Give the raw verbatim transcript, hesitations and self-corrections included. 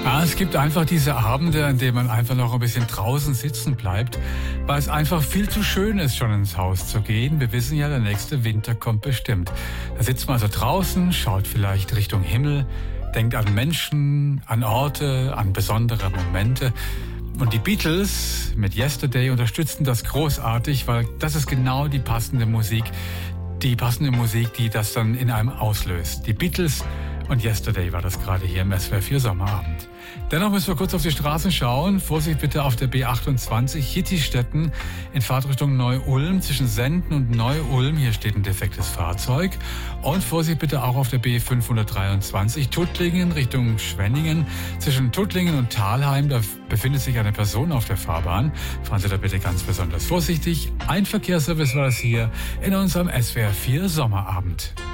Ja, es gibt einfach diese Abende, an denen man einfach noch ein bisschen draußen sitzen bleibt, weil es einfach viel zu schön ist, schon ins Haus zu gehen. Wir wissen ja, der nächste Winter kommt bestimmt. Da sitzt man also draußen, schaut vielleicht Richtung Himmel, denkt an Menschen, an Orte, an besondere Momente. Und die Beatles mit Yesterday unterstützen das großartig, weil das ist genau die passende Musik, die passende Musik, die das dann in einem auslöst. Die Beatles und Yesterday war das gerade hier im S W R vier Sommerabend. Dennoch müssen wir kurz auf die Straßen schauen. Vorsicht bitte auf der B achtundzwanzig Hittistetten in Fahrtrichtung Neu-Ulm zwischen Senden und Neu-Ulm. Hier steht ein defektes Fahrzeug. Und Vorsicht bitte auch auf der B fünfhundertdreiundzwanzig Tuttlingen Richtung Schwenningen. Zwischen Tuttlingen und Thalheim, da befindet sich eine Person auf der Fahrbahn. Fahren Sie da bitte ganz besonders vorsichtig. Ein Verkehrsservice war das hier in unserem S W R vier Sommerabend.